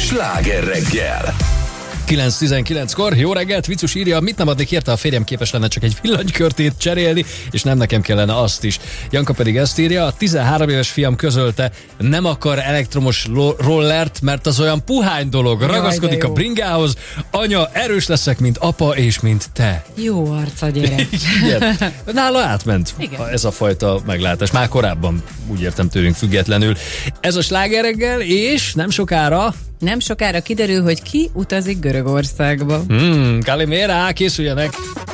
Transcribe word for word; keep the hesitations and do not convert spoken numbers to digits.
Sláger reggel. kilenc tizenkilenckor, jó reggelt, Vicus írja, mit nem adnék érte, a férjem képes lenne csak egy villanykörtét cserélni, és nem nekem kellene azt is. Janka pedig ezt írja, a tizenhárom éves fiam közölte, nem akar elektromos lo- rollert, mert az olyan puhány dolog, ragaszkodik a bringához, anya, erős leszek, mint apa és mint te. Jó arca, gyerek. Igen. Nála átment Igen. ez a fajta meglátás. Már korábban, úgy értem, tőlünk függetlenül. Ez a Sláger reggel, és nem sokára Nem sokára kiderül, hogy ki utazik Görögországba. Hmm, Kalimera, készüljenek!